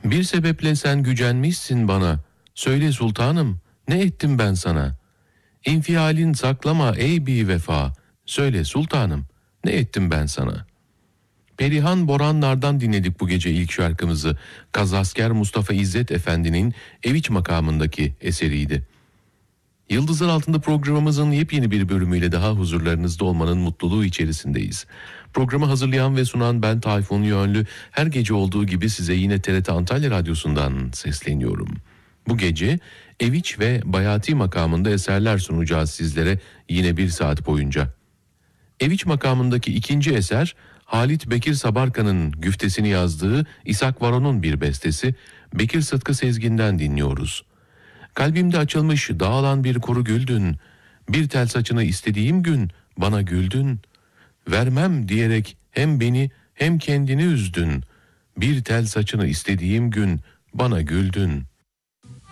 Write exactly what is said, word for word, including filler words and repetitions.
Bir sebeple sen gücenmişsin bana. Söyle sultanım, ne ettim ben sana? İnfialin saklama ey bi vefa. Söyle sultanım, ne ettim ben sana? Perihan Boranlar'dan dinledik bu gece ilk şarkımızı. Kazasker Mustafa İzzet Efendi'nin Eviç makamındaki eseriydi. Yıldızlar Altında programımızın yepyeni bir bölümüyle daha huzurlarınızda olmanın mutluluğu içerisindeyiz. Programı hazırlayan ve sunan ben Tayfun Yönlü. Her gece olduğu gibi size yine T R T Antalya Radyosu'ndan sesleniyorum. Bu gece Eviç ve Bayati makamında eserler sunacağız sizlere yine bir saat boyunca. Eviç makamındaki ikinci eser Halit Bekir Sabarkan'ın güftesini yazdığı İshak Varon'un bir bestesi. Bekir Sıtkı Sezgin'den dinliyoruz. Kalbimde açılmış dağılan bir kuru güldün, bir tel saçını istediğim gün bana güldün. Vermem diyerek hem beni hem kendini üzdün, bir tel saçını istediğim gün bana güldün.